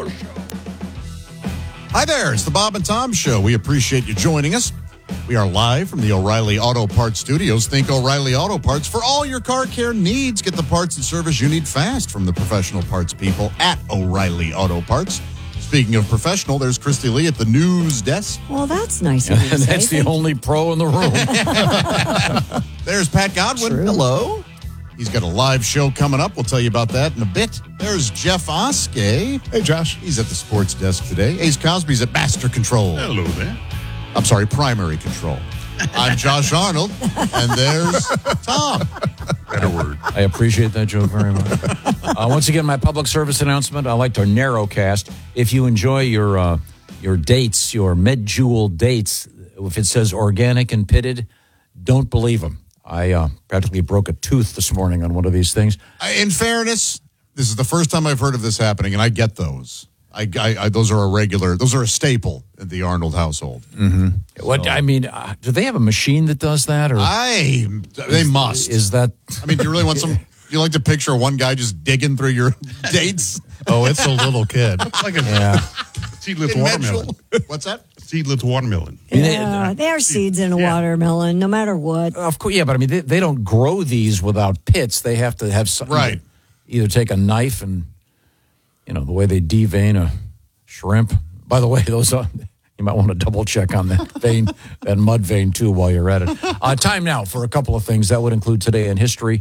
Auto Show. Hi there, it's the Bob and Tom Show. We appreciate you joining us. We are live from the O'Reilly Auto Parts Studios. Think O'Reilly Auto Parts for all your car care needs. Get the parts and service you need fast from the professional parts people at O'Reilly Auto Parts. Speaking of professional, there's Christy Lee at the news desk. Well, that's nice of you to And say. that's the only pro in the room. There's Pat Godwin. True. Hello. He's got a live show coming up. We'll tell you about that in a bit. There's Jeff Oskey. Hey, Josh. He's at the sports desk today. Ace Cosby's at Master Control. Hello there. I'm sorry, Primary Control. I'm Josh Arnold, and there's Tom. Better word. I appreciate that joke very much. Once again, my public service announcement. I like to narrowcast. If you enjoy your dates, your MedJewel dates, if it says organic and pitted, don't believe them. I practically broke a tooth this morning on one of these things. In fairness, this is the first time I've heard of this happening, and I get those. Those are a staple in the Arnold household. Mm-hmm. What I mean, do they have a machine that does that? Or They must. Is that? I mean, do you really want some? Do you like to picture one guy just digging through your dates? Oh, it's a little kid. It's like a seedless In watermelon. Metro? What's that? Seedless watermelon. Yeah, there are seeds in a watermelon, no matter what. Of course, yeah, but I mean, they don't grow these without pits. They have to have something. Right. Either take a knife and, the way they devein a shrimp. By the way, those you might want to double check on that vein, that mud vein too, while you're at it. Time now for a couple of things that would include today in history.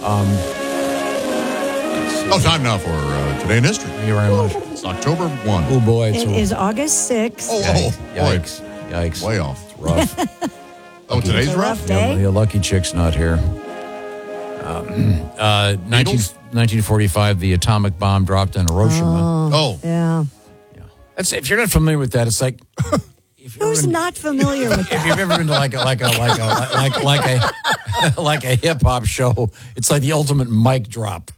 Time now for Today in History. Thank you very much. It's October 1. Oh boy, It is August 6th. yikes, boy. yikes, Way off. It's rough. Today's It's a rough? rough day. The lucky chick's not here. 1945, the atomic bomb dropped in Hiroshima. Oh. Yeah. That's, if you're not familiar with that, it's like Who's not familiar with if that? you've ever been to like a hip hop show, it's like the ultimate mic drop.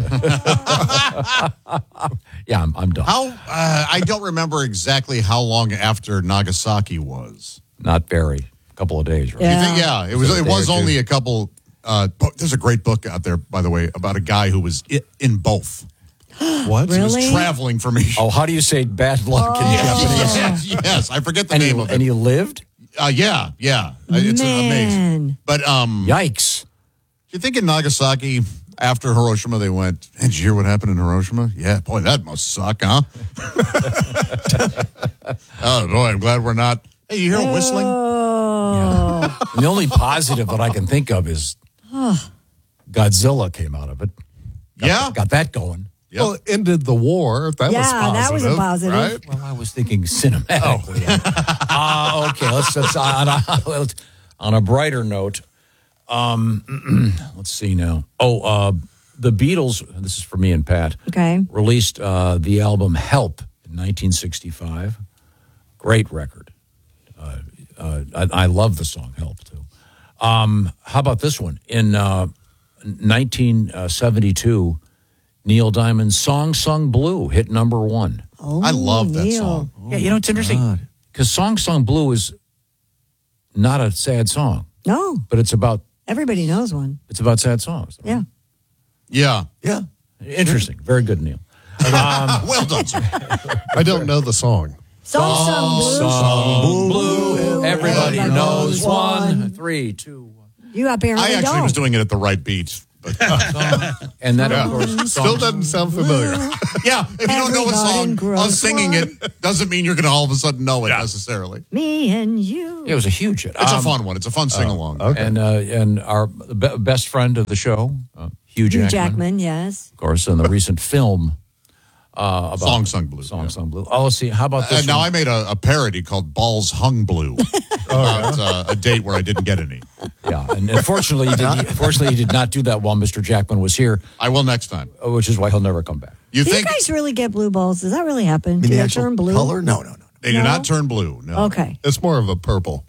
Yeah, I'm done. I don't remember exactly how long after Nagasaki was. Not very. A couple of days, right? Yeah. You think, yeah, it was Day or two. only a couple. There's a great book out there, by the way, about a guy who was in both. What? He was Really? traveling from Asia. Oh, how do you say bad luck in Japanese? Yes, I forget the name of it. And he lived? Yeah. It's amazing. Man. But Yikes. you think in Nagasaki, after Hiroshima, they went, hey, did you hear what happened in Hiroshima? Yeah, boy, that must suck, huh? Oh, boy, I'm glad we're not. Hey, you hear whistling? Oh. And the only positive that I can think of is Godzilla came out of it. Got that going. Yep. Well, it ended the war. That was Yeah, positive. that was a positive. Right? Well, I was thinking cinematically. Okay, let's on a brighter note. Let's see now. The Beatles. This is for me and Pat. Okay. Released the album "Help" in 1965. Great record. I love the song "Help" too. How about this one? In 1972, Neil Diamond's "Song Sung Blue" hit number 1. Oh, I love that Neil. song. Yeah, it's interesting because "Song Sung Blue" is not a sad song, No, but it's about everybody knows one. sad songs. Yeah. Yeah. Yeah. Interesting. Very good, Neil. Well done, sir. I don't know the song. Song Blue. Blue. Everybody knows one. 3, 2, 1. You apparently I actually don't. was doing it at the right beat. But And then, of course, Still doesn't sound familiar. yeah, if you don't know a Everybody song, grows us singing it doesn't mean you're going to all of a sudden know it necessarily. Me and you. it was a huge hit. It's a fun one. It's a fun sing-along. Okay. And our best friend of the show, Hugh Jackman, yes. of course, in the recent film about Song Sung Blue. Song Sung Blue. Oh, let's see. How about this? Now one? I made a parody called Balls Hung Blue about a date where I didn't get any. Yeah, and unfortunately, he did not do that while Mr. Jackman was here, I will next time. which is why he'll never come back. You Do you think guys really get blue balls? Does that really happen? Do the they actual turn blue? color? No. they do No? not turn blue? No. Okay. It's more of a purple.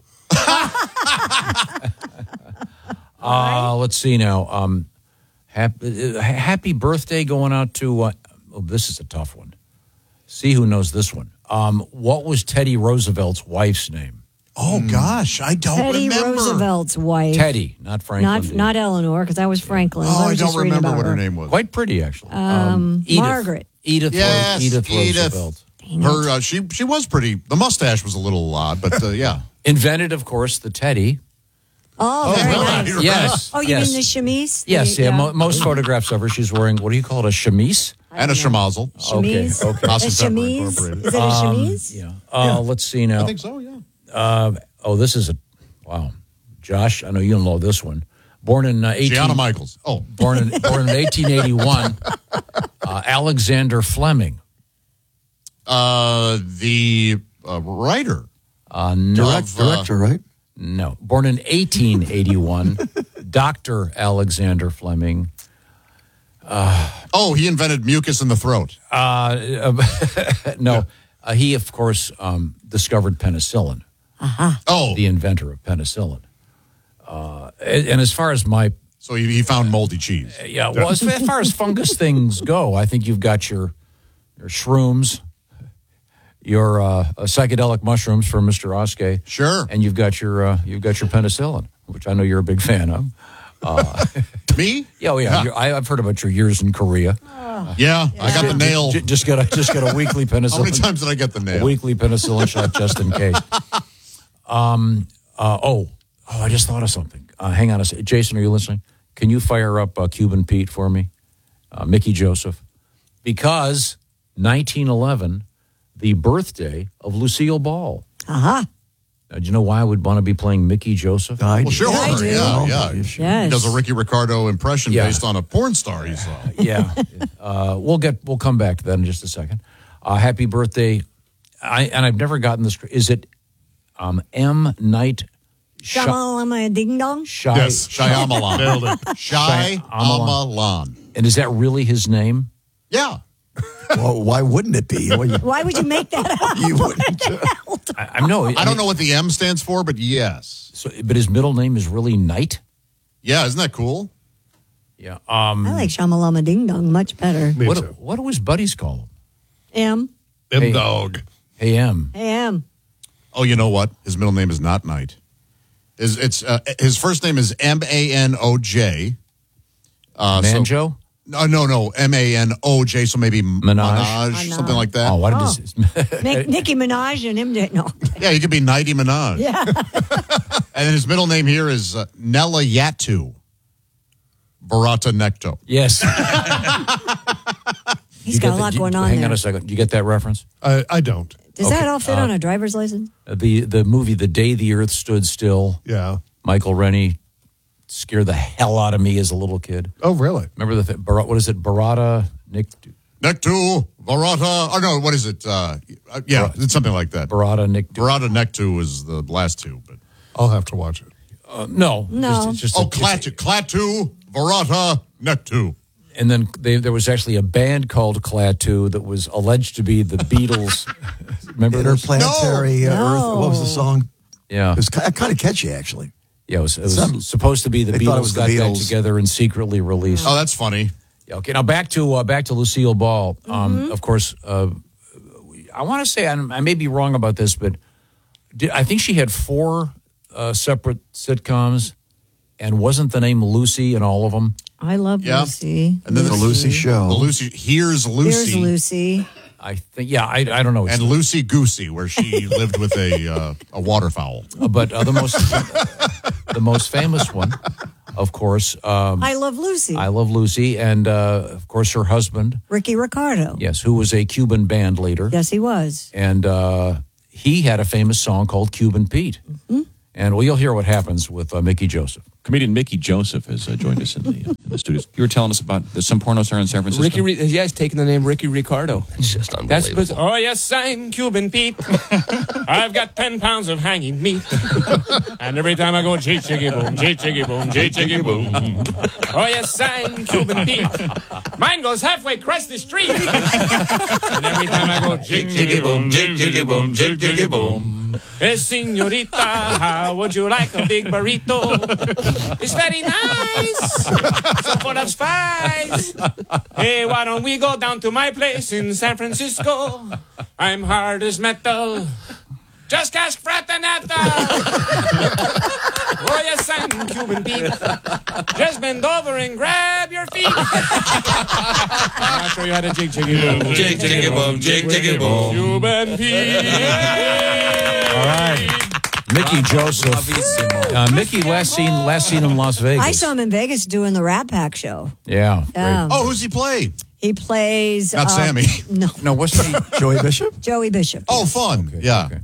Let's see now. Happy birthday going out to. This is a tough one. See who knows this one. What was Teddy Roosevelt's wife's name? Oh, gosh. I don't Teddy remember. Roosevelt's wife. Teddy, not Franklin. Not Eleanor, because that was Franklin. Oh, I was don't just reading remember about what her name was. Quite pretty, actually. Edith. Margaret. Edith. Yes, Edith Edith. Roosevelt. Her, she was pretty. The mustache was a little odd, but yeah. Invented, of course, the Teddy. Oh, very nice. Yes. Oh, you yes. mean the chemise? Yes, yeah. Most photographs of her, she's wearing, what do you call it, a chemise? And a schmozzle. Chemise? Okay. A Austin Pepper chemise? Incorporated. Is it a chemise? Yeah. Let's see now. I think so, yeah. This is wow. Josh, I know you'll know this one. Born in Gianna Michaels. Oh. Born in 1881. Alexander Fleming. The writer. No, Director, right? no. Born in 1881. Dr. Alexander Fleming. Oh, he invented mucus in the throat. No, he, of course, discovered penicillin. Oh, The inventor of penicillin. And as far as my so he found moldy cheese. Yeah, well, as far as fungus things go, I think you've got your shrooms, your psychedelic mushrooms from Mr. Oskey. Sure. And you've got your penicillin, which I know you're a big fan of. Me? Yeah, I've heard about your years in Korea. Yeah, I got the nail. Just get a weekly penicillin. How many times did I get the A nail? weekly penicillin shot just in case. I just thought of something. Hang on a second. Jason, are you listening? Can you fire up Cuban Pete for me? Mickey Joseph. Because 1911, the birthday of Lucille Ball. Uh-huh. Now, do you know why I would want to be playing Mickey Joseph? Well, sure. I do. Yeah. He Yes. does a Ricky Ricardo impression Yeah. based on a porn star he saw. Yeah. We'll come back to that in just a second. Happy birthday. I've never gotten this. Is it M. Night Shamalama Ding Dong? Yes, Shyamalan. Nailed it. Shyamalan. And is that really his name? Yeah. Well, why wouldn't it be? Why would you make that up? You wouldn't. I know. I don't know what the M stands for, but yes. So, but his middle name is really Knight? Yeah, isn't that cool? Yeah. I like Shamalama Ding Dong much better. Me What too. do his buddies call him? M. M dog. Hey, M. M. Oh, you know what? His middle name is not Knight. His first name is Manoj. Manjo? No, Manoj. So maybe Minaj. something like that. Oh, why did this? Nicki Minaj and him did no. Yeah, he could be Nighty Minaj. Yeah. And then his middle name here is Nella Yatu Barata Necto. Yes. He's got a lot going on Hang there. on a second. You get that reference? I don't. Does that all fit on a driver's license? The movie The Day the Earth Stood Still. Yeah. Michael Rennie scared the hell out of me as a little kid. Oh, really? Remember what is it? Barata Nectu Barata. Oh, no, what is it? Yeah, it's something like that. Barata Barata Nectu is the last two. But I'll have to watch it. No. No. Klaatu Barata Nectu. And then there was actually a band called Klaatu that was alleged to be the Beatles. Remember this? Interplanetary No. Earth. What was the song? Yeah. It was kind of catchy, actually. Yeah, it was supposed to be the They thought it Beatles was the got back Beatles. together and secretly released. Oh, that's funny. Yeah, okay, now back to Lucille Ball. Of course, I want to say I may be wrong about this, but I think she had 4 separate sitcoms, and wasn't the name Lucy in all of them? I love Yeah. Lucy. And then The Lucy Show. Here's Lucy. Here's Lucy. I think, yeah, I don't know. And Lucy Goosey, where she lived with a waterfowl. But the most famous one, of course, I love Lucy. I Love Lucy, and of course her husband, Ricky Ricardo. yes, who was a Cuban band leader. Yes, he was. And he had a famous song called Cuban Pete. And well, you'll hear what happens with Mickey Joseph. Comedian Mickey Joseph has joined us in the studios. You were telling us about some porno star in San Francisco. He's taking the name Ricky Ricardo. It's just unbelievable. Oh, yes, I'm Cuban Pete. I've got 10 pounds of hanging meat. And every time I go, jig-jiggy boom, jig-jiggy boom, jig-jiggy boom. Oh, yes, I'm Cuban Pete. Mine goes halfway across the street. And every time I go, jig-jiggy boom, jig-jiggy boom, jig-jiggy boom. Hey, senorita, how would you like a big burrito? It's very nice, so full of spice. Hey, why don't we go down to my place in San Francisco? I'm hard as metal, Just ask Fratanata. Oh, yes, San Cuban Pete. Just bend over and grab your feet. I'm not sure you had a jig, jiggy, boom. Jig, jiggy, boom, jig, jiggy, boom. Cuban Pete. All right. Mickey Joseph. Mickey, last seen in Las Vegas. I saw him in Vegas doing the Rat Pack show. Yeah. Yeah. Oh, who's he play? He plays... Not Sammy. No, No, wasn't he? Joey Bishop? Joey Bishop. Oh, fun. Yeah. Okay.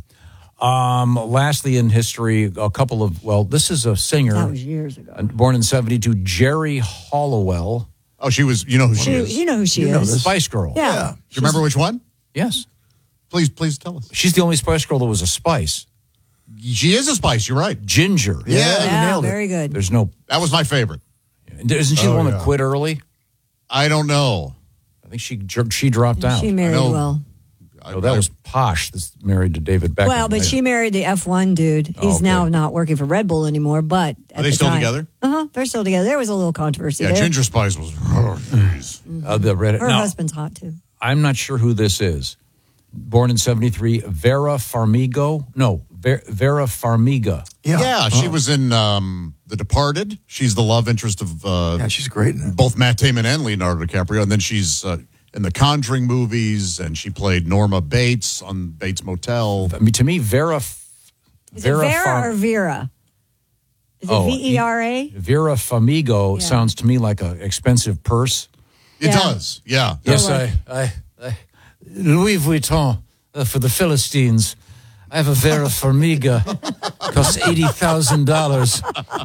Lastly in history, a couple of, this is a singer. That was years ago. Born in 72, Jerry Hollowell. Oh, she was, you know who she is. You know who she is. Spice Girl. Yeah. Do you remember which one? Yes. Please tell us. She's the only Spice Girl that was a spice. She is a spice, you're right. Ginger. Yeah, you Yeah, nailed it. very good. There's no, That was my favorite. isn't she the one that quit early? I don't know. I think she dropped out. She married know. well. Oh, that was Posh that's married to David Beckham. Well, but she married the F1 dude. He's okay. now not working for Red Bull anymore, but at Are they the still time- together? Uh-huh. They're still together. There was a little controversy Yeah, there. Ginger Spice was. Oh, jeez. the Reddit. Her Now, husband's hot, too. I'm not sure who this is. Born in 73, Vera Farmiga. No, Vera Farmiga. Yeah, she was in The Departed. She's the love interest of Yeah, she's great in it. both Matt Damon and Leonardo DiCaprio. And then she's in the Conjuring movies, and she played Norma Bates on Bates Motel. I mean, to me, Vera. Is it Vera or Vera? Is it V-E-R-A? Vera Farmiga Yeah. sounds to me like an expensive purse. It Yeah. does, yeah. Yes, I Louis Vuitton for the Philistines. I have a Vera Farmiga. Costs $80,000.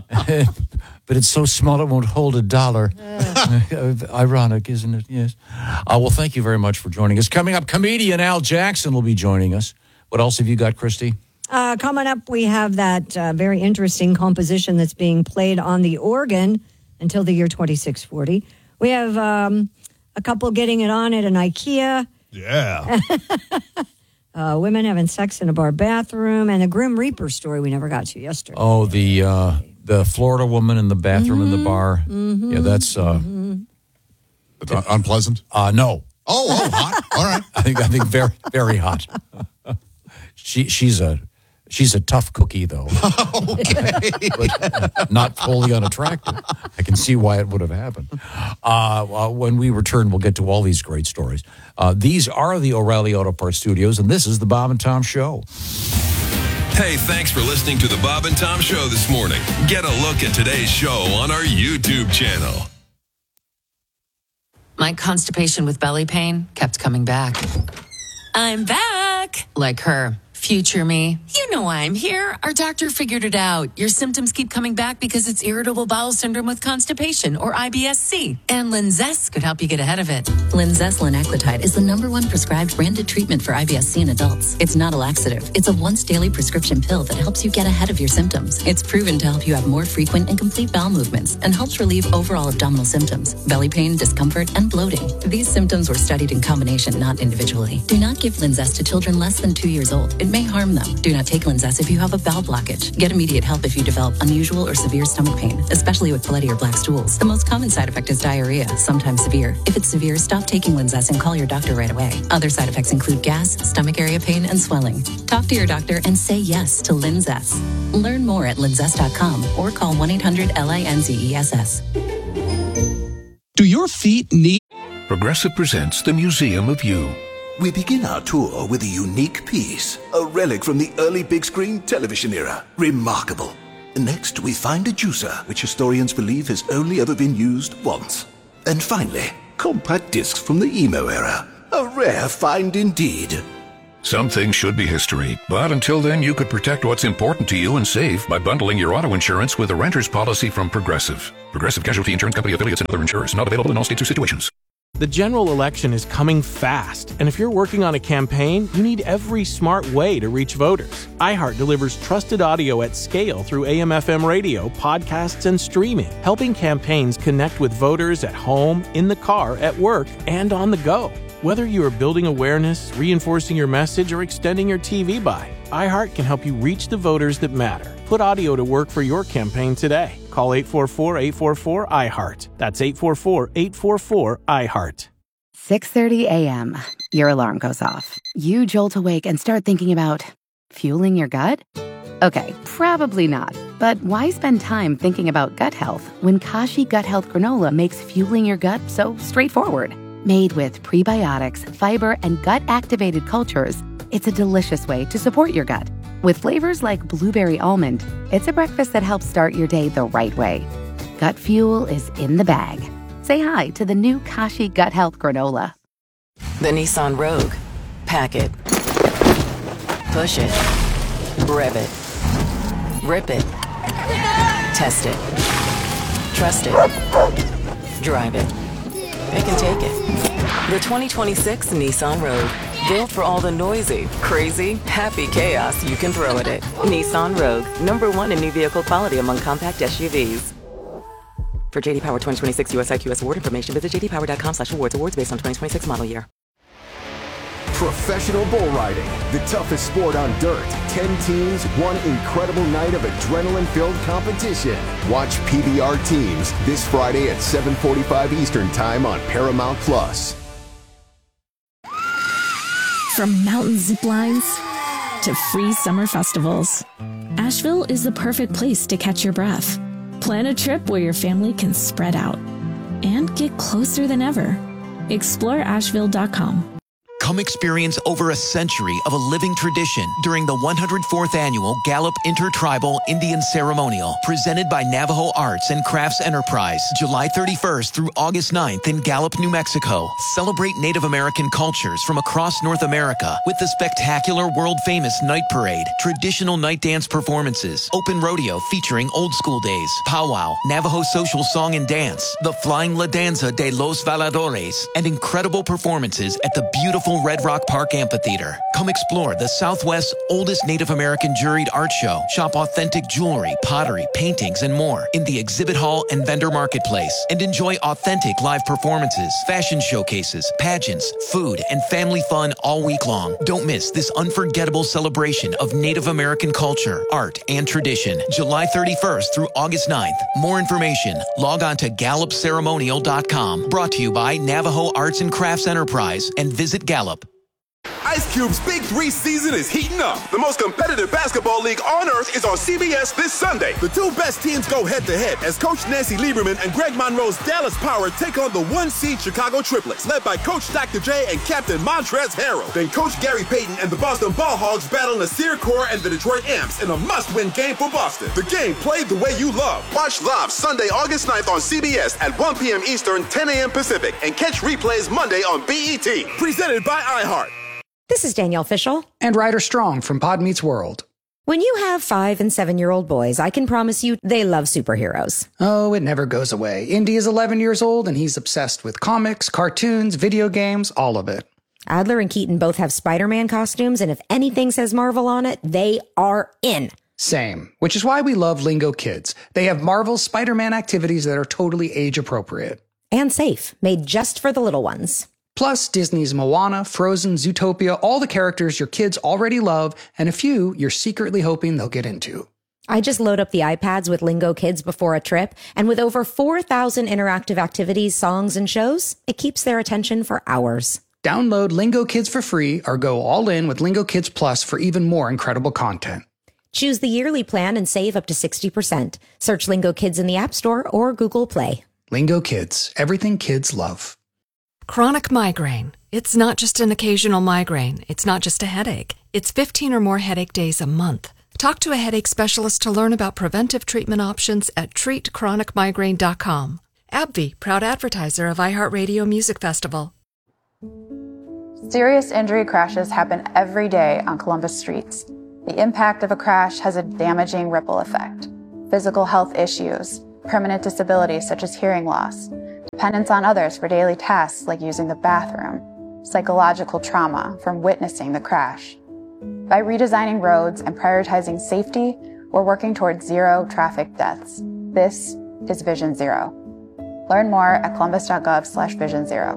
But it's so small it won't hold $1. Ironic, isn't it? Yes. Well, thank you very much for joining us. Coming up, comedian Al Jackson will be joining us. What else have you got, Christy? Coming up, we have that very interesting composition that's being played on the organ until the year 2640. We have a couple getting it on at an IKEA. Yeah. Women having sex in a bar bathroom, and a Grim Reaper story we never got to yesterday. Oh, the Florida woman in the bathroom in the bar. Mm-hmm. Yeah, that's Unpleasant? no. Oh, hot. All right. I think very very hot. She's a tough cookie though. Okay. But not wholly unattractive. I can see why it would have happened. When we return, we'll get to all these great stories. These are the O'Reilly Auto Parts Studios, and this is the Bob and Tom Show. Hey, thanks for listening to the Bob and Tom Show this morning. Get a look at today's show on our YouTube channel. My constipation with belly pain kept coming back. I'm back! Like her. Future me. You know why I'm here. Our doctor figured it out. Your symptoms keep coming back because it's irritable bowel syndrome with constipation, or IBS-C. And Linzess could help you get ahead of it. Linzess linaclotide is the #1 prescribed branded treatment for IBS-C in adults. It's not a laxative. It's a once-daily prescription pill that helps you get ahead of your symptoms. It's proven to help you have more frequent and complete bowel movements and helps relieve overall abdominal symptoms, belly pain, discomfort, and bloating. These symptoms were studied in combination, not individually. Do not give Linzess to children less than 2 years old. It may harm them. Do not take Linzess if you have a bowel blockage. Get immediate help if you develop unusual or severe stomach pain, especially with bloody or black stools. The most common side effect is diarrhea, sometimes severe. If it's severe, stop taking Linzess and call your doctor right away. Other side effects include gas, stomach area pain, and swelling. Talk to your doctor and say yes to Linzess. Learn more at linzess.com or call 1-800-LINZESS. Do your feet need... Progressive presents the Museum of You. We begin our tour with a unique piece, a relic from the early big screen television era. Remarkable. Next, we find a juicer, which historians believe has only ever been used once. And finally, compact discs from the emo era. A rare find indeed. Some things should be history, but until then you could protect what's important to you and save by bundling your auto insurance with a renter's policy from Progressive. Progressive Casualty Insurance Company affiliates and other insurers. Not available in all states or situations. The general election is coming fast, and if you're working on a campaign, you need every smart way to reach voters. iHeart delivers trusted audio at scale through AM/FM radio, podcasts, and streaming, helping campaigns connect with voters at home, in the car, at work, and on the go. Whether you are building awareness, reinforcing your message, or extending your TV buy, iHeart can help you reach the voters that matter. Put audio to work for your campaign today. Call 844-844-iHeart. That's 844-844-iHeart. 6:30 a.m. Your alarm goes off. You jolt awake and start thinking about Fueling your gut? Okay, probably not. But why spend time thinking about gut health when Kashi Gut Health Granola makes fueling your gut so straightforward? Made with prebiotics, fiber, and gut-activated cultures, it's a delicious way to support your gut. With flavors like blueberry almond, it's a breakfast that helps start your day the right way. Gut fuel is in the bag. Say hi to the new Kashi Gut Health Granola. The Nissan Rogue. Pack it. Push it. Rev it. Rip it. Test it. Trust it. Drive it. It can take it. The 2026 Nissan Rogue. Built for all the noisy, crazy, happy chaos you can throw at it. Nissan Rogue. #1 in new vehicle quality among compact SUVs. For JD Power 2026 US IQS award information, visit jdpower.com/awards. Awards based on 2026 model year. Professional bull riding, the toughest sport on dirt. 10 teams, one incredible night of adrenaline-filled competition. Watch PBR Teams this Friday at 7:45 Eastern Time on Paramount Plus. From mountain zip lines to free summer festivals, Asheville is the perfect place to catch your breath. Plan a trip where your family can spread out and get closer than ever. Explore Asheville.com. Come experience over a century of a living tradition during the 104th Annual Gallup Intertribal Indian Ceremonial, presented by Navajo Arts and Crafts Enterprise, July 31st through August 9th in Gallup, New Mexico. Celebrate Native American cultures from across North America with the spectacular world-famous Night Parade, traditional night dance performances, open rodeo featuring old school days, powwow, Navajo social song and dance, the Flying La Danza de los Valadores, and incredible performances at the beautiful Red Rock Park Amphitheater. Come explore the Southwest's oldest Native American juried art show. Shop authentic jewelry, pottery, paintings, and more in the exhibit hall and vendor marketplace. And enjoy authentic live performances, fashion showcases, pageants, food, and family fun all week long. Don't miss this unforgettable celebration of Native American culture, art, and tradition. July 31st through August 9th. More information, log on to GallupCeremonial.com. Brought to you by Navajo Arts and Crafts Enterprise and Visit Gallup. Ice Cube's Big 3 season is heating up. The most competitive basketball league on earth is on CBS this Sunday. The two best teams go head-to-head as Coach Nancy Lieberman and Greg Monroe's Dallas Power take on the 1-seed Chicago Triplets, led by Coach Dr. J and Captain Montrezl Harrell. Then Coach Gary Payton and the Boston Ball Hogs battle Nasir Kaur and the Detroit Amps in a must-win game for Boston. The game played the way you love. Watch live Sunday, August 9th on CBS at 1 p.m. Eastern, 10 a.m. Pacific, and catch replays Monday on BET. Presented by iHeart. This is Danielle Fishel. And Ryder Strong from Pod Meets World. When you have 5- and 7-year-old boys, I can promise you they love superheroes. Oh, it never goes away. Indy is 11 years old, and he's obsessed with comics, cartoons, video games, all of it. Adler and Keaton both have Spider-Man costumes, and if anything says Marvel on it, they are in. Same, which is why we love Lingo Kids. They have Marvel's Spider-Man activities that are totally age-appropriate. And safe, made just for the little ones. Plus, Disney's Moana, Frozen, Zootopia, all the characters your kids already love, and a few you're secretly hoping they'll get into. I just load up the iPads with Lingo Kids before a trip, and with over 4,000 interactive activities, songs, and shows, it keeps their attention for hours. Download Lingo Kids for free or go all in with Lingo Kids Plus for even more incredible content. Choose the yearly plan and save up to 60%. Search Lingo Kids in the App Store or Google Play. Lingo Kids, everything kids love. Chronic migraine. It's not just an occasional migraine. It's not just a headache. It's 15 or more headache days a month. Talk to a headache specialist to learn about preventive treatment options at treatchronicmigraine.com. AbbVie, proud advertiser of iHeartRadio Music Festival. Serious injury crashes happen every day on Columbus streets. The impact of a crash has a damaging ripple effect. Physical health issues, permanent disabilities such as hearing loss, dependence on others for daily tasks like using the bathroom, psychological trauma from witnessing the crash. By redesigning roads and prioritizing safety, we're working towards zero traffic deaths. This is Vision Zero. Learn more at columbus.gov/Vision Zero.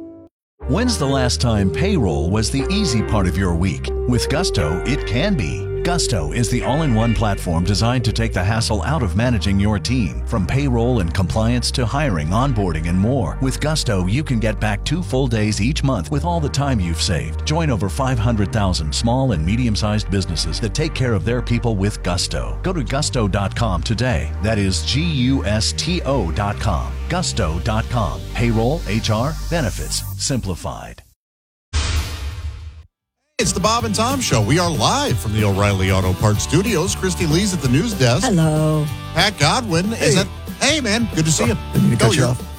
When's the last time payroll was the easy part of your week? With Gusto, it can be. Gusto is the all-in-one platform designed to take the hassle out of managing your team. From payroll and compliance to hiring, onboarding, and more. With Gusto, you can get back 2 full days each month with all the time you've saved. Join over 500,000 small and medium-sized businesses that take care of their people with Gusto. Go to gusto.com today. That is GUSTO.com. Gusto.com. Payroll, HR, benefits, simplified. It's the Bob and Tom Show. We are live from the O'Reilly Auto Parts Studios. Christy Lee's at the news desk. Hello. Pat Godwin is at... Hey, man. Good to see you. Didn't mean to cut you off.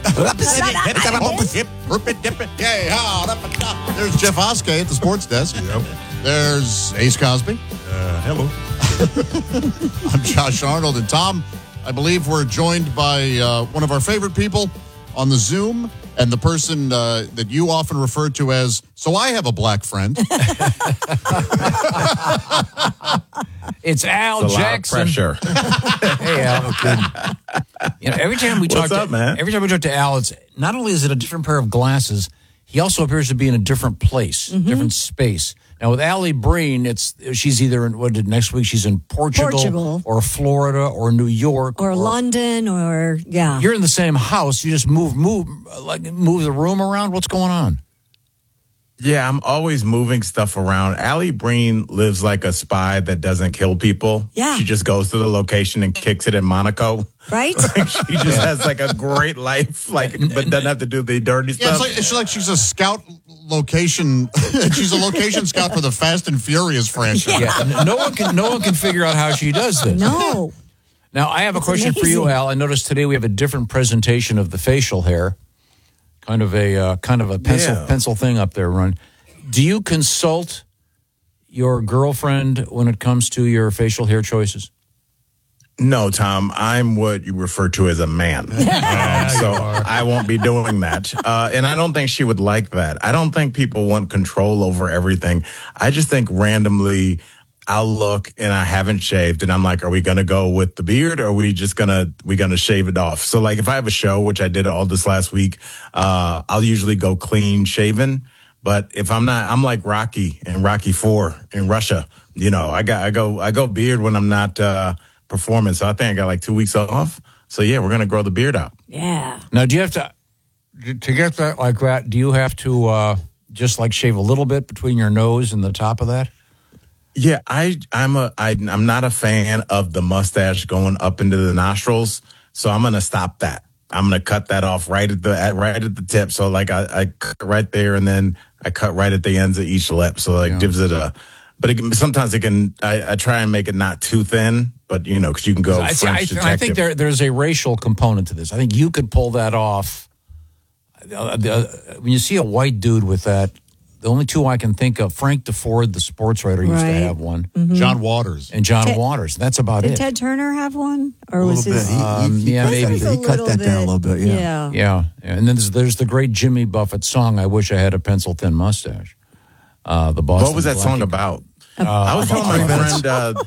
There's Jeff Oskey at the sports desk. Yep. There's Ace Cosby. Hello. I'm Josh Arnold. And Tom, I believe we're joined by one of our favorite people on the Zoom, and the person that you often refer to as, so I have a black friend. It's Al Jackson. Pressure. Hey, Al. Every time we talk to Al, it's not only is it a different pair of glasses, he also appears to be in a different place, different space. Now, with Allie Breen, she's either in, next week she's in Portugal or Florida or New York. Or London or, yeah. You're in the same house. You just move the room around. What's going on? Yeah, I'm always moving stuff around. Allie Breen lives like a spy that doesn't kill people. Yeah. She just goes to the location and kicks it in Monaco. Right? She just has like a great life, but doesn't have to do the dirty stuff. It's like she's a scout location. She's a location scout for the Fast and Furious franchise. Yeah. No one can figure out how she does this. No. Now, I have a question for you, Al. I noticed today we have a different presentation of the facial hair. Kind of a pencil thing up there, Ron. Do you consult your girlfriend when it comes to your facial hair choices? No, Tom, I'm what you refer to as a man. So I won't be doing that. And I don't think she would like that. I don't think people want control over everything. I just think randomly I'll look and I haven't shaved and I'm like, are we going to go with the beard or are we just going to shave it off? So like if I have a show, which I did all this last week, I'll usually go clean shaven. But if I'm not, I'm like Rocky in Rocky IV in Russia. I go beard when I'm not performing. So I think I got like 2 weeks off. So yeah, we're going to grow the beard out. Yeah. Now, do you have to get that like that? Do you have to just like shave a little bit between your nose and the top of that? Yeah, I'm not a fan of the mustache going up into the nostrils, so I'm going to stop that. I'm going to cut that off right at the tip. So like I cut right there, and then I cut right at the ends of each lip. So like gives it a. But sometimes it can. I try and make it not too thin, but because you can go French detective. I think there's a racial component to this. I think you could pull that off. When you see a white dude with that. The only two I can think of, Frank DeFord, the sports writer, used to have one. Mm-hmm. John Waters. And John Waters. That's about it. Did Ted Turner have one? Or was bit. Maybe. He cut that down a little bit, Yeah. And then there's the great Jimmy Buffett song, I Wish I Had a Pencil Thin Mustache. The Boston What was that song about? I was telling my friend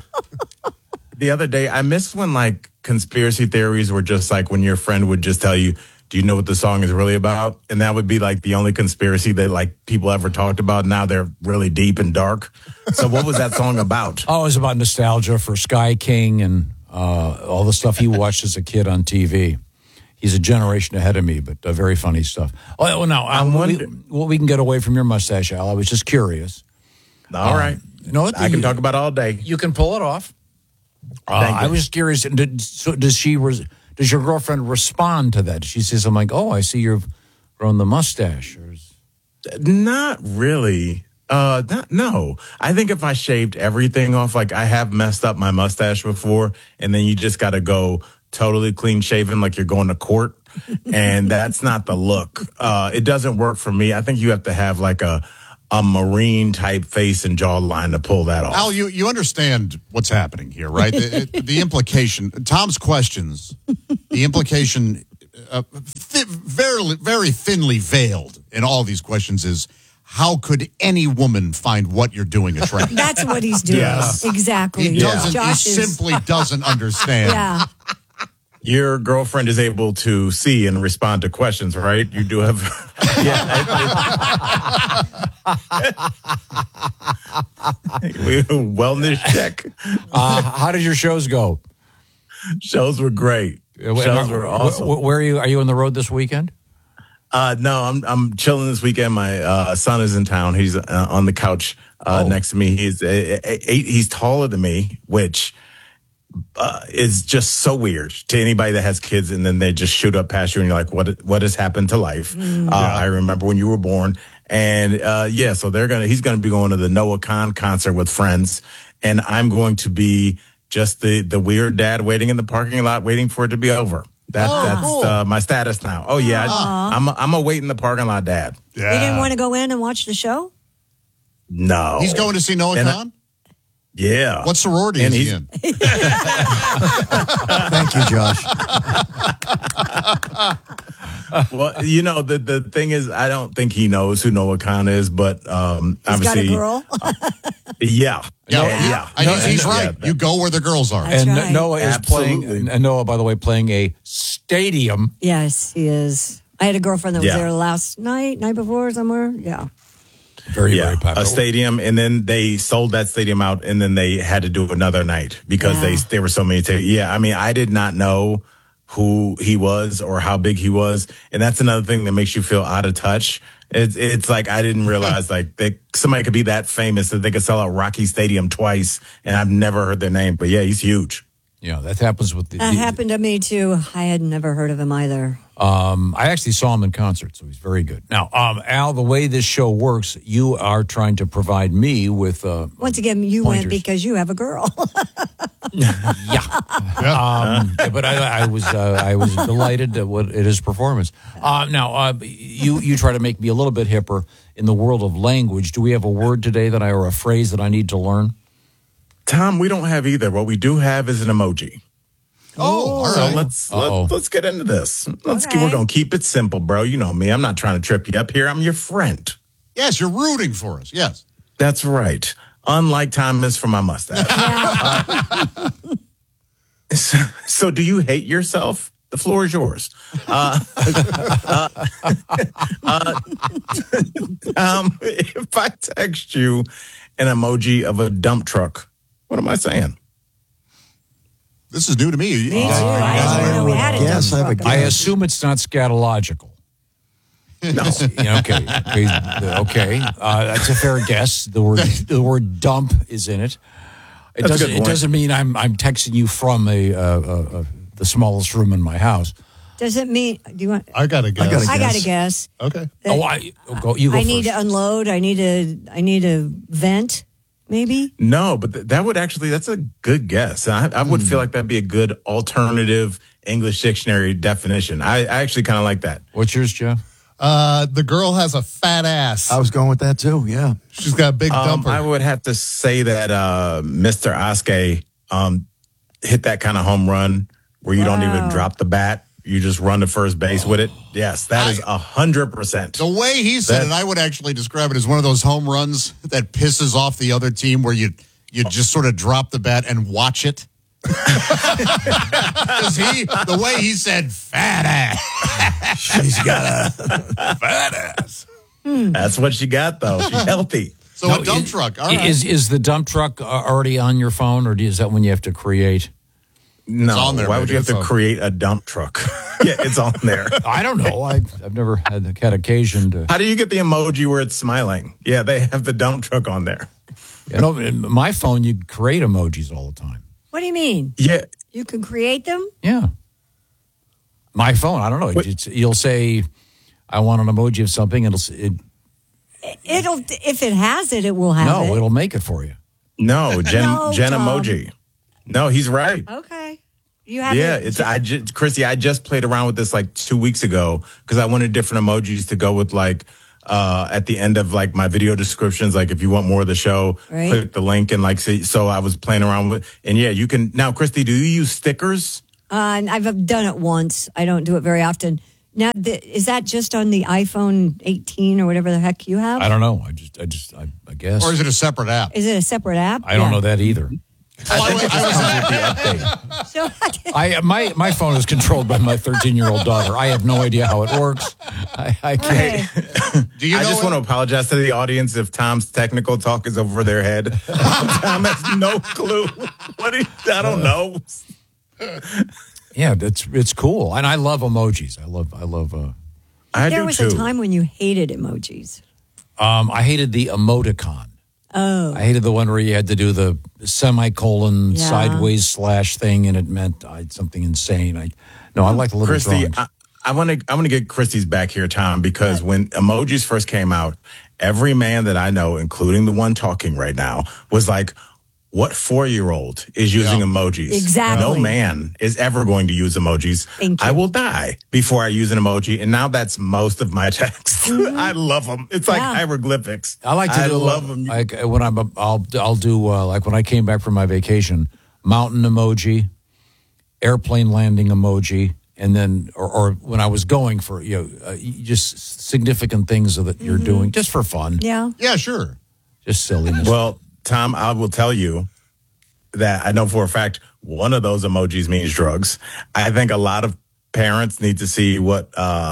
the other day, I miss when like conspiracy theories were just like when your friend would just tell you, do you know what the song is really about? And that would be like the only conspiracy that like people ever talked about. Now they're really deep and dark. So what was that song about? Oh, it was about nostalgia for Sky King and all the stuff he watched as a kid on TV. He's a generation ahead of me, but very funny stuff. Oh, no, we can get away from your mustache, Al. I was just curious. All right. I can talk about it all day. You can pull it off. Thank you. I was curious. Does your girlfriend respond to that? She says, I'm like, oh, I see you've grown the mustache. Not really. No. I think if I shaved everything off, like I have messed up my mustache before, and then you just got to go totally clean shaven like you're going to court. And that's not the look. It doesn't work for me. I think you have to have like a Marine type face and jawline to pull that off. Al, you understand what's happening here, right? The implication, Tom's questions, the implication, very, very thinly veiled in all these questions is, how could any woman find what you're doing attractive? That's what he's doing. Yes. Exactly. He simply doesn't understand. Yeah. Your girlfriend is able to see and respond to questions, right? You do have... Wellness check. How did your shows go? Shows were great. Shows were awesome. Where are you? Are you on the road this weekend? No, I'm chilling this weekend. My son is in town. He's on the couch next to me. He's taller than me, which is just so weird to anybody that has kids, and then they just shoot up past you, and you're like, what has happened to life? I remember when you were born, and so he's gonna be going to the Noah Khan concert with friends, and I'm going to be just the weird dad waiting in the parking lot, waiting for it to be over. That's cool. My status now. Oh yeah, I'm a wait in the parking lot dad. Yeah. You didn't want to go in and watch the show? No. He's going to see Noah Khan? Yeah. What sorority is he in? Thank you, Josh. Well, the thing is, I don't think he knows who Noah Khan is, but obviously, got a girl. Yeah. He's right. You go where the girls are. And right. Noah is playing. And Noah, by the way, playing a stadium. Yes, he is. I had a girlfriend that was Yeah. there last night before somewhere. Yeah. Very popular. A stadium, and then they sold that stadium out, and then they had to do another night because there were so many tickets. Yeah, I mean, I did not know who he was or how big he was, and that's another thing that makes you feel out of touch. It's like I didn't realize somebody could be that famous that they could sell out Rocky Stadium twice, and I've never heard their name. But yeah, he's huge. Yeah, that happens with That happened to me too. I had never heard of him either. I actually saw him in concert, so he's very good. Now, Al, the way this show works, you are trying to provide me with once again, you pointers. went because you have a girl. But I was delighted at his performance. Now, you try to make me a little bit hipper in the world of language. Do we have a word today or a phrase that I need to learn? Tom, we don't have either. What we do have is an emoji. Oh, all right. So let's get into this. We're gonna keep it simple, bro. You know me. I'm not trying to trip you up here. I'm your friend. Yes, you're rooting for us. Yes, that's right. Unlike Thomas for my mustache. So, do you hate yourself? The floor is yours. If I text you an emoji of a dump truck, what am I saying? This is new to me. Me too. I didn't know we had a dump truck. I assume it's not scatological. No. Okay. That's a fair guess. The word dump is in it. It doesn't mean I'm texting you from the smallest room in my house. Does it mean? Do you want? I got to guess. I got to guess. Okay. You go I first. need to unload. I need to vent. Maybe? No, but that would actually, that's a good guess. I would feel like that'd be a good alternative English dictionary definition. I actually kind of like that. What's yours, Jeff? The girl has a fat ass. I was going with that too, yeah. She's got a big dumper. I would have to say that Mr. Aske hit that kind of home run where you don't even drop the bat. You just run to first base with it. Yes, that is 100%. The way he said it, I would actually describe it as one of those home runs that pisses off the other team where you just sort of drop the bat and watch it. Because the way he said fat ass. She's got a fat ass. That's what she got, though. She's healthy. So a dump truck. All right. Is the dump truck already on your phone, or is that when you have to create? No, it's on there, why would you have to create a dump truck? Yeah, it's on there. I don't know. I've never had occasion to. How do you get the emoji where it's smiling? Yeah, they have the dump truck on there. In my phone, you create emojis all the time. What do you mean? Yeah. You can create them? Yeah. My phone, I don't know. You'll say, I want an emoji of something. It'll if it has it, it will have it. It'll make it for you. No, Jen Tom. emoji. No, he's right. Okay. You have Chrissy, I just played around with this like 2 weeks ago because I wanted different emojis to go with like at the end of like my video descriptions. Like if you want more of the show, click the link and like so I was playing around with and yeah, you can now, Christy, do you use stickers? I've done it once. I don't do it very often. Now, is that just on the iPhone 18 or whatever the heck you have? I don't know. I guess. Or is it a separate app? Is it a separate app? I don't know that either. My phone is controlled by my 13-year-old daughter. I have no idea how it works. I can't. Do you I just want to apologize to the audience if Tom's technical talk is over their head. Tom has no clue. I don't know. Yeah, it's cool, and I love emojis. I love. There was a time when you hated emojis. I hated the emoticon. Oh. I hated the one where you had to do the semicolon sideways slash thing, and it meant something insane. I like the little Christy, drawings. I want to get Christy's back here, Tom, because when emojis first came out, every man that I know, including the one talking right now, was like, what 4-year-old is using emojis? Exactly. No man is ever going to use emojis. I will die before I use an emoji. And now that's most of my texts. I love them. It's like hieroglyphics. I like to love them. Like when I'll do like when I came back from my vacation, mountain emoji, airplane landing emoji, and then or when I was going for just significant things that you're doing just for fun. Yeah. Yeah, sure. Just silliness. Well, Tom, I will tell you that I know for a fact one of those emojis means drugs. I think a lot of parents need to see what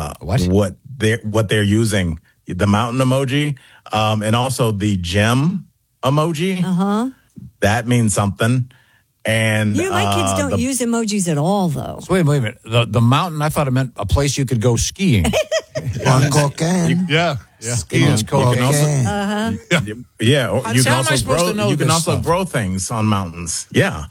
they're using. The mountain emoji, and also the gem emoji. That means something. And my kids don't use emojis at all, though. So wait a minute. The mountain, I thought it meant a place you could go skiing. On cocaine. Yeah. Skiing. Cocaine. Yeah, you How am I supposed to know you can this also stuff? grow things on mountains. Yeah.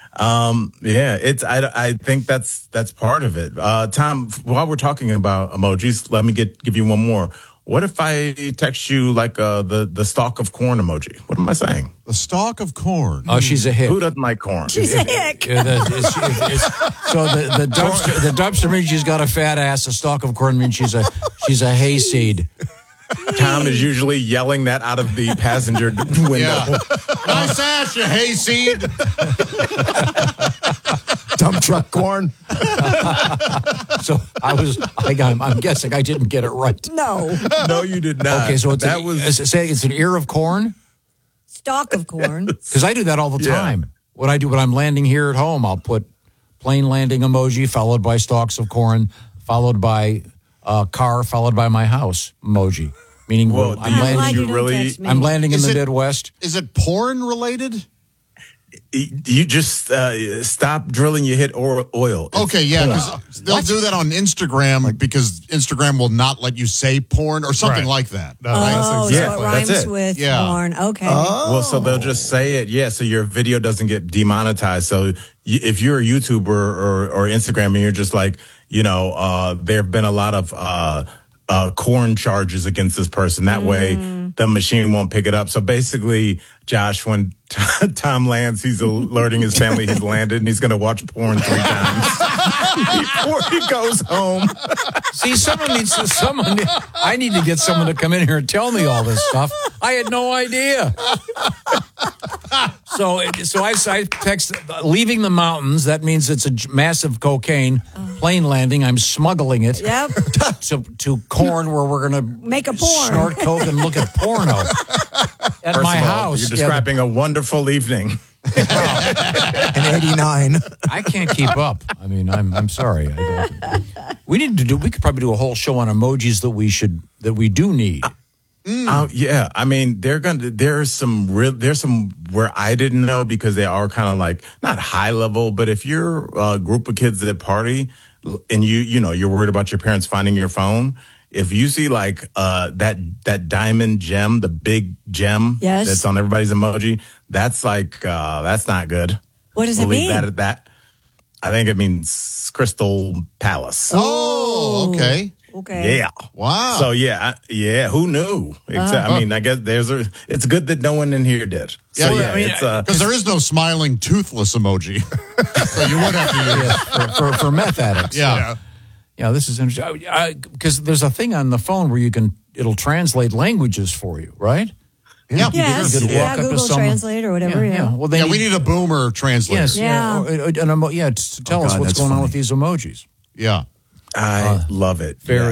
It's I think that's part of it. Tom, while we're talking about emojis, let me give you one more. What if I text you like the stalk of corn emoji? What am I saying? The stalk of corn. Oh, she's a hick. Who doesn't like corn? She's a hick. So the dumpster means she's got a fat ass. The stalk of corn means she's a hayseed. Tom is usually yelling that out of the passenger window. Yeah. Nice ass, you hayseed. Dump truck corn. So I'm guessing I didn't get it right. No. No, you did not. Okay, so it's an ear of corn? Stalk of corn. Because I do that all the time. When I'm landing here at home, I'll put plane landing emoji followed by stalks of corn, followed by car, followed by my house emoji. Meaning I'm landing in the Midwest. Is it porn related? You just stop drilling, you hit oil. Okay, yeah, because they'll do that on Instagram because Instagram will not let you say porn or something like that. So it rhymes with porn. Okay. Well, so they'll just say it, so your video doesn't get demonetized. So if you're a YouTuber or Instagram and you're just like, there have been a lot of corn charges against this person. That way the machine won't pick it up. So basically, Josh, when Tom lands, he's alerting his family he's landed and he's going to watch porn 3 times before he goes home. See, I need to get someone to come in here and tell me all this stuff. I had no idea. So I text leaving the mountains. That means it's a massive cocaine plane landing. I'm smuggling it. Yep. to corn where we're going to make a porn, snort coke, and look at porno at First my of all, house. You're describing a wonderful evening. In 89. I can't keep up. I mean, I'm sorry. We could probably do a whole show on emojis that we do need. Yeah, I mean, there's some where I didn't know because they are kind of like not high level, but if you're a group of kids at a party and you're worried about your parents finding your phone, if you see like that diamond gem, the big gem that's on everybody's emoji, that's like that's not good. What does it mean? That at that. I think it means Crystal Palace. Oh, okay. Okay. Yeah. Wow. So who knew? I mean, I guess it's good that no one in here did. So because there is no smiling toothless emoji. So you would have to use for meth addicts. Yeah. Yeah, this is interesting. Because there's a thing on the phone where it'll translate languages for you, right? Yeah. Yes. Google Translate or whatever. Yeah. Well, we need a boomer translator. Yes. Yeah. To tell us what's going on with these emojis. Yeah. I love it. Very